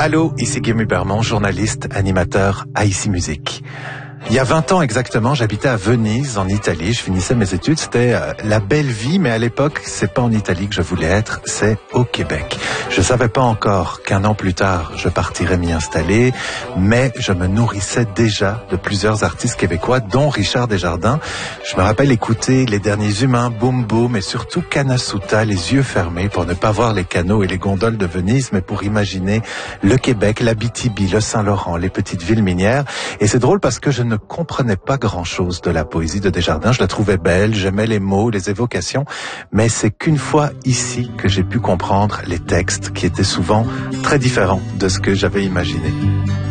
Allô, ici Guillaume Hubermont, journaliste, animateur à Ici Musique. Il y a 20 ans exactement, j'habitais à Venise, en Italie. Je finissais mes études, c'était la belle vie, mais à l'époque, c'est pas en Italie que je voulais être, c'est au Québec. Je savais pas encore qu'un an plus tard, je partirais m'y installer, mais je me nourrissais déjà de plusieurs artistes québécois, dont Richard Desjardins. Je me rappelle écouter Les Derniers Humains, Boom Boom, et surtout Kanasuta, les yeux fermés, pour ne pas voir les canaux et les gondoles de Venise, mais pour imaginer le Québec, l'Abitibi, le Saint-Laurent, les petites villes minières. Et c'est drôle parce que je ne comprenais pas grand-chose de la poésie de Desjardins. Je la trouvais belle, j'aimais les mots, les évocations, mais c'est qu'une fois ici que j'ai pu comprendre les textes qui étaient souvent très différents de ce que j'avais imaginé.